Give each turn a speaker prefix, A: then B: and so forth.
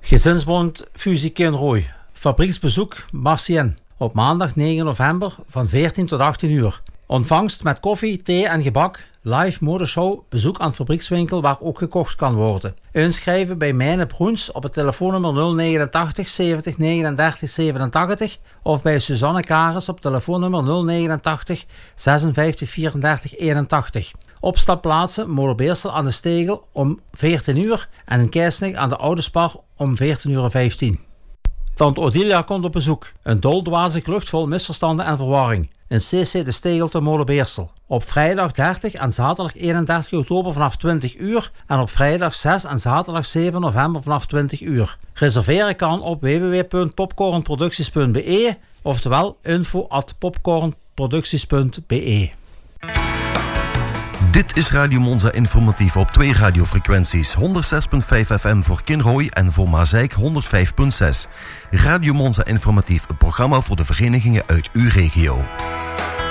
A: Gezinsbond Fusie Kinrooi. Fabrieksbezoek Marcien. Op maandag 9 november van 14 tot 18 uur. Ontvangst met koffie, thee en gebak. Live modeshow. Bezoek aan het fabriekswinkel waar ook gekocht kan worden. Inschrijven bij Mijne Broens op het telefoonnummer 089 70 39 87 of bij Suzanne Kares op telefoonnummer 089 56 34 81. Opstapplaatsen Molenbeersel aan de Stegel om 14 uur en in Keisnik aan de Oude Spar om 14:15 uur. Tante Odilia komt op bezoek. Een doldwazig lucht vol misverstanden en verwarring. In CC de Stegel te Molenbeersel. Op vrijdag 30 en zaterdag 31 oktober vanaf 20 uur en op vrijdag 6 en zaterdag 7 november vanaf 20 uur. Reserveren kan op www.popcornproducties.be oftewel info@popcornproducties.be.
B: Dit is Radio Monza Informatief op 2 radiofrequenties. 106.5 FM voor Kinrooi en voor Mazeik 105.6. Radio Monza Informatief, een programma voor de verenigingen uit uw regio.